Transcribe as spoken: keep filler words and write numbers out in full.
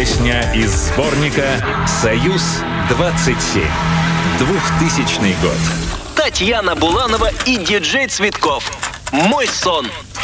Песня из сборника «Союз-двадцать семь». двухтысячный год. Татьяна Буланова и диджей Цветков. «Мой сон».